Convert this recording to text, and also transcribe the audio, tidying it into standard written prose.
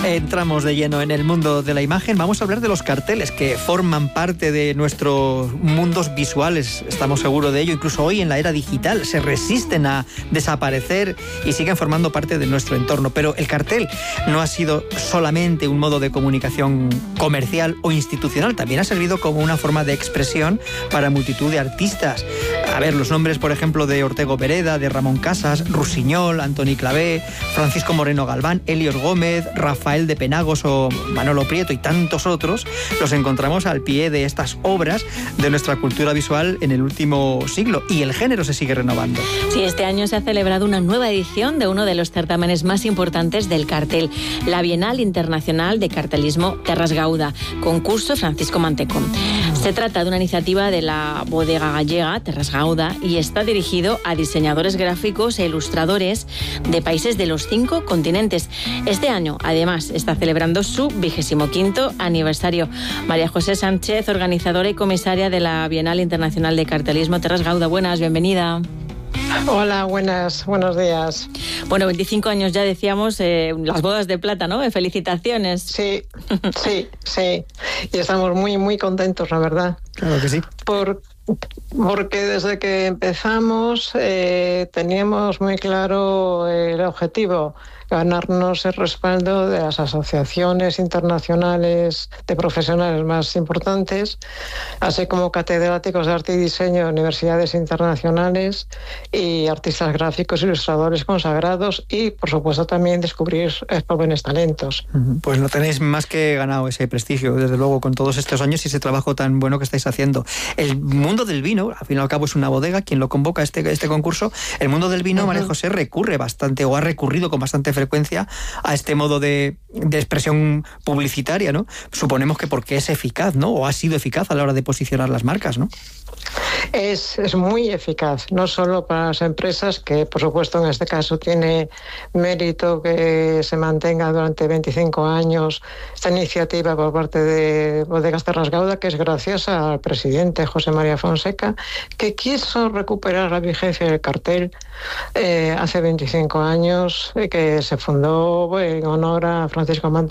Entramos de lleno en el mundo de la imagen. Vamos a hablar de los carteles que forman parte de nuestros mundos visuales. Estamos seguros de ello. Incluso hoy en la era digital se resisten a desaparecer y siguen formando parte de nuestro entorno. Pero el cartel no ha sido solamente un modo de comunicación comercial o institucional. También ha servido como una forma de expresión para multitud de artistas. A ver, los nombres, por ejemplo, de Ortego Pereda, de Ramón Casas, Rusiñol, Antoni Clavé, Francisco Moreno Galván, Helios Gómez, Rafael de Penagos o Manolo Prieto y tantos otros, los encontramos al pie de estas obras de nuestra cultura visual en el último siglo, y el género se sigue renovando. Sí, este año se ha celebrado una nueva edición de uno de los certámenes más importantes del cartel, la Bienal Internacional de Cartelismo Terras Gauda, concurso Francisco Mantecón. Se trata de una iniciativa de la bodega gallega Terras Gauda y está dirigido a diseñadores gráficos e ilustradores de países de los 5 continentes. Este año, además, está celebrando su 25º aniversario. María José Sánchez, organizadora y comisaria de la Bienal Internacional de Cartelismo Terras Gauda. Buenas, bienvenida. Hola, buenos días. Bueno, 25 años ya decíamos, las bodas de plata, ¿no? Felicitaciones. Sí. Y estamos muy contentos, la verdad. Claro que sí. Porque desde que empezamos teníamos muy claro el objetivo, ganarnos el respaldo de las asociaciones internacionales de profesionales más importantes, así como catedráticos de arte y diseño de universidades internacionales y artistas gráficos, ilustradores consagrados y, por supuesto, también descubrir jóvenes talentos. Pues lo tenéis más que ganado ese prestigio, desde luego, con todos estos años y ese trabajo tan bueno que estáis haciendo. El mundo del vino, al fin y al cabo es una bodega quien lo convoca este concurso. El mundo del vino, María José, recurre bastante o ha recurrido con bastante frecuencia a este modo de expresión publicitaria, ¿no? Suponemos que porque es eficaz, ¿no? O ha sido eficaz a la hora de posicionar las marcas, ¿no? Es muy eficaz, no solo para las empresas, que por supuesto en este caso tiene mérito que se mantenga durante 25 años esta iniciativa por parte de Bodegas Terras Gauda, que es gracias al presidente José María Fonseca, que quiso recuperar la vigencia del cartel hace 25 años, que se fundó en honor a Francisco Mantecón.